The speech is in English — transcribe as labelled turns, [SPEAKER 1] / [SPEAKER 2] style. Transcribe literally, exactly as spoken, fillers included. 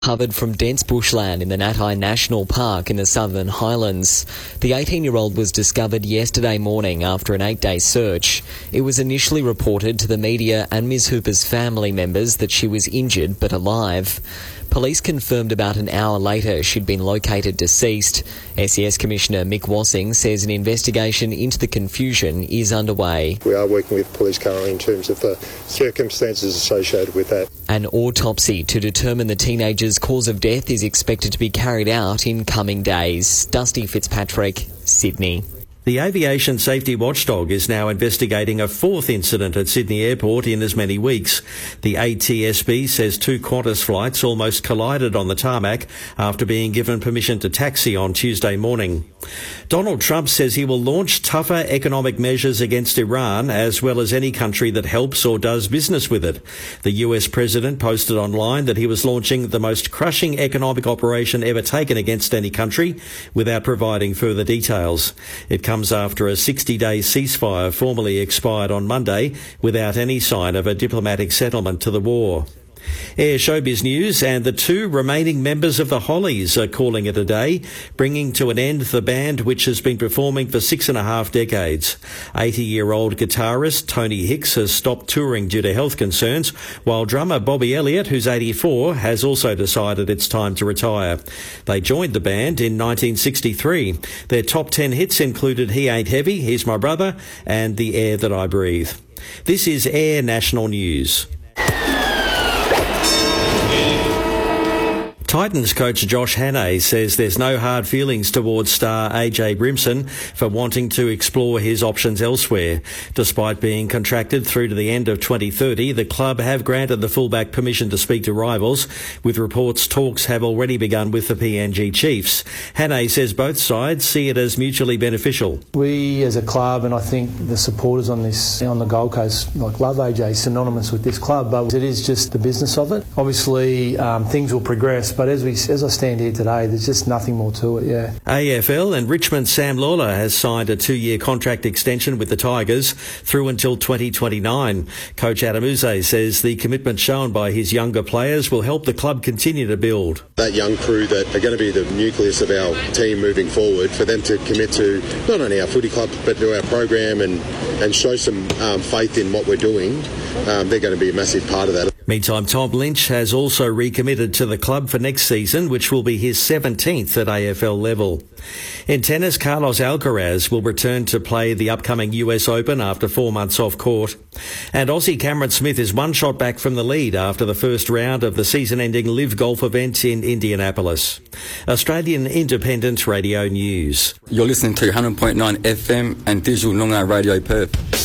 [SPEAKER 1] Recovered from dense bushland in the Natai National Park in the Southern Highlands. The eighteen-year-old was discovered yesterday morning after an eight-day search. It was initially reported to the media and Miz Hooper's family members that she was injured but alive. Police confirmed about an hour later she'd been located deceased. S E S Commissioner Mick Wassing says an investigation into the confusion is underway.
[SPEAKER 2] We are working with police currently in terms of the circumstances associated with that.
[SPEAKER 1] An autopsy to determine the teenager's cause of death is expected to be carried out in coming days. Dusty Fitzpatrick, Sydney.
[SPEAKER 3] The aviation safety watchdog is now investigating a fourth incident at Sydney Airport in as many weeks. The A T S B says two Qantas flights almost collided on the tarmac after being given permission to taxi on Tuesday morning. Donald Trump says he will launch tougher economic measures against Iran as well as any country that helps or does business with it. The U S president posted online that he was launching the most crushing economic operation ever taken against any country without providing further details. It comes after a sixty-day ceasefire formally expired on Monday without any sign of a diplomatic settlement to the war. Air Showbiz News, and the two remaining members of the Hollies are calling it a day, bringing to an end the band which has been performing for six and a half decades. eighty-year-old guitarist Tony Hicks has stopped touring due to health concerns, while drummer Bobby Elliott, who's eighty-four, has also decided it's time to retire. They joined the band in nineteen sixty-three. Their top ten hits included He Ain't Heavy, He's My Brother, and The Air That I Breathe. This is Air National News. Titans coach Josh Hannay says there's no hard feelings towards star A J Brimson for wanting to explore his options elsewhere. Despite being contracted through to the end of twenty thirty, the club have granted the fullback permission to speak to rivals, with reports talks have already begun with the P N G Chiefs. Hannay says both sides see it as mutually beneficial.
[SPEAKER 4] We as a club, and I think the supporters on this on the Gold Coast, like love A J, synonymous with this club, but it is just the business of it. Obviously, um, things will progress, but as we as I stand here today, there's just nothing more to it, yeah.
[SPEAKER 3] A F L and Richmond's Sam Lawler has signed a two-year contract extension with the Tigers through until twenty twenty-nine. Coach Adam Uze says the commitment shown by his younger players will help the club continue to build.
[SPEAKER 2] That young crew that are going to be the nucleus of our team moving forward, for them to commit to not only our footy club but to our program and, and show some um, faith in what we're doing, um, they're going to be a massive part of that.
[SPEAKER 3] Meantime, Tom Lynch has also recommitted to the club for next season, which will be his seventeenth at A F L level. In tennis, Carlos Alcaraz will return to play the upcoming U S Open after four months off court. And Aussie Cameron Smith is one shot back from the lead after the first round of the season-ending Live Golf event in Indianapolis. Australian Independent Radio News.
[SPEAKER 5] You're listening to one hundred point nine F M and Digital Noongar Radio Perth.